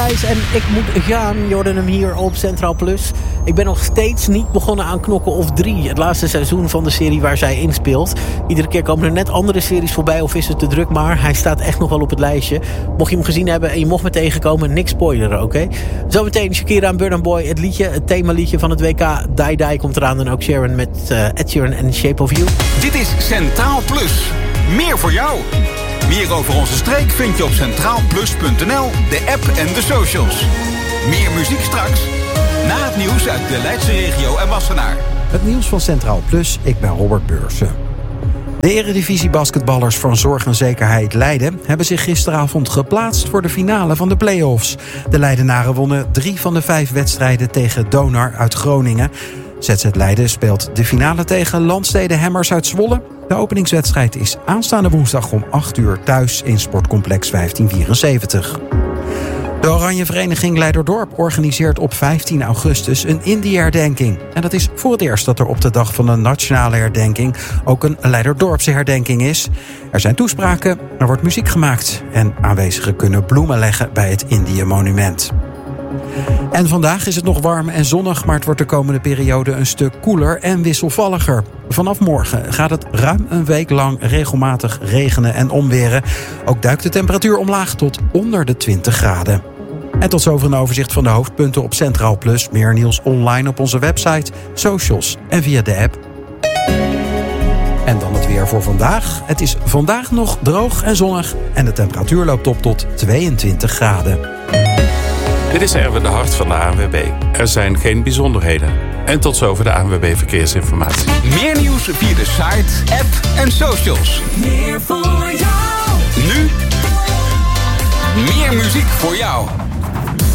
Paradise en Ik Moet Gaan. Je hoorde hem hier op Centraal Plus. Ik ben nog steeds niet begonnen aan Knokken of 3. Het laatste seizoen van de serie waar zij inspeelt. Iedere keer komen er net andere series voorbij of is het te druk. Maar hij staat echt nog wel op het lijstje. Mocht je hem gezien hebben en je mocht me tegenkomen, niks spoileren, oké? Zometeen Shakira en Burna Boy. Het liedje, het themaliedje van het WK. Die Die komt eraan. En ook Sharon met Ed Sheeran en Shape of You. Dit is Centraal Plus. Meer voor jou. Meer over onze streek vind je op centraalplus.nl, de app en de socials. Meer muziek straks. Na het nieuws uit de Leidse regio en Wassenaar. Het nieuws van Centraal Plus, ik ben Robert Beursen. De eredivisie-basketballers van Zorg en Zekerheid Leiden hebben zich gisteravond geplaatst voor de finale van de play-offs. De Leidenaren wonnen 3 van de 5 wedstrijden tegen Donar uit Groningen. ZZ Leiden speelt de finale tegen Landstede Hammers uit Zwolle. De openingswedstrijd is aanstaande woensdag om 8 uur thuis in Sportcomplex 1574. De Oranje Vereniging Leiderdorp organiseert op 15 augustus een Indie-herdenking. En dat is voor het eerst dat er op de dag van de nationale herdenking ook een Leiderdorpse herdenking is. Er zijn toespraken, er wordt muziek gemaakt en aanwezigen kunnen bloemen leggen bij het Indie-monument. En vandaag is het nog warm en zonnig, maar het wordt de komende periode een stuk koeler en wisselvalliger. Vanaf morgen gaat het ruim een week lang regelmatig regenen en onweren. Ook duikt de temperatuur omlaag tot onder de 20 graden. En tot zover een overzicht van de hoofdpunten op Centraal Plus. Meer nieuws online op onze website, socials en via de app. En dan het weer voor vandaag. Het is vandaag nog droog en zonnig en de temperatuur loopt op tot 22 graden. Dit is Erwin de Hart van de ANWB. Er zijn geen bijzonderheden. En tot zover de ANWB Verkeersinformatie. Meer nieuws via de site, app en socials. Meer voor jou. Nu, meer muziek voor jou.